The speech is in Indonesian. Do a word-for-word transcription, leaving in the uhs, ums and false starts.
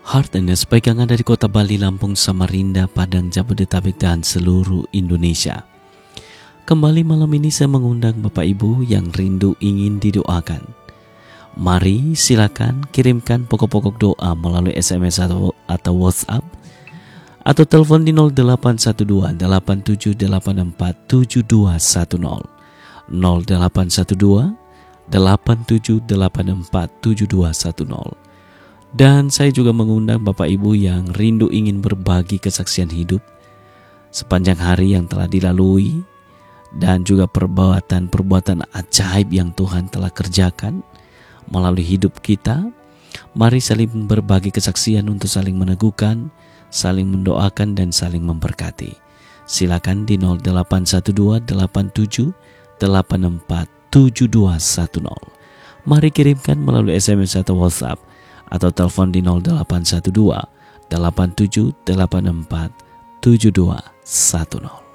Heart and Nest pegangan dari kota Bali, Lampung, Samarinda, Padang, Jabodetabek, dan seluruh Indonesia. Kembali malam ini saya mengundang Bapak Ibu yang rindu ingin didoakan. Mari silakan kirimkan pokok-pokok doa melalui S M S atau, atau WhatsApp atau telepon di nol delapan satu dua delapan tujuh delapan empat tujuh dua satu nol nol delapan satu dua delapan tujuh delapan empat tujuh dua satu nol. Dan saya juga mengundang Bapak Ibu yang rindu ingin berbagi kesaksian hidup sepanjang hari yang telah dilalui dan juga perbuatan-perbuatan ajaib yang Tuhan telah kerjakan melalui hidup kita. Mari saling berbagi kesaksian untuk saling meneguhkan, saling mendoakan, dan saling memberkati. Silakan di nol delapan satu dua delapan tujuh delapan empat tujuh dua satu nol. Mari kirimkan melalui S M S atau WhatsApp atau telepon di nol delapan satu dua delapan tujuh delapan empat tujuh dua satu nol.